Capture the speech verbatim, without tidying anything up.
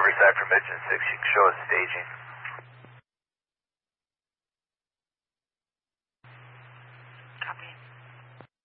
Riverside from Mission six. You can show us staging.